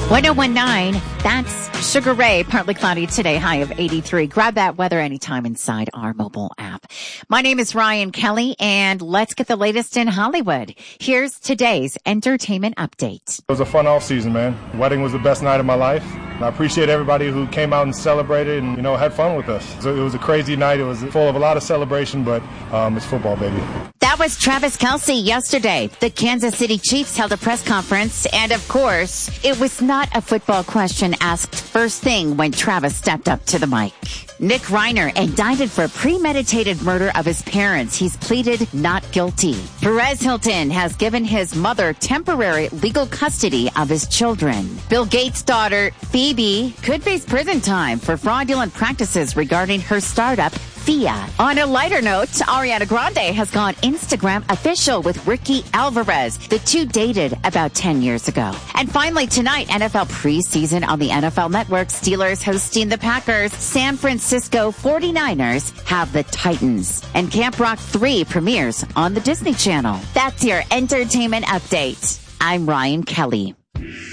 1019, that's Sugar Ray, partly cloudy today, high of 83. Grab that weather anytime inside our mobile app. My name is Ryan Kelly, and let's get the latest in Hollywood. Here's today's entertainment update. It was a fun off season, man. Wedding was the best night of my life. I appreciate everybody who came out and celebrated and, had fun with us. So it was a crazy night. It was full of a lot of celebration, but it's football, baby. That was Travis Kelce yesterday. The Kansas City Chiefs held a press conference, and of course, it was not a football question asked first thing when Travis stepped up to the mic. Nick Reiner indicted for premeditated murder of his parents. He's pleaded not guilty. Perez Hilton has given his mother temporary legal custody of his children. Bill Gates' daughter, Phoebe, could face prison time for fraudulent practices regarding her startup, Fia. On a lighter note, Ariana Grande has gone Instagram official with Ricky Alvarez. The two dated about 10 years ago. And finally tonight, NFL preseason on the NFL Network. Steelers hosting the Packers. San Francisco 49ers have the Titans. And Camp Rock 3 premieres on the Disney Channel. That's your entertainment update. I'm Ryan Kelly.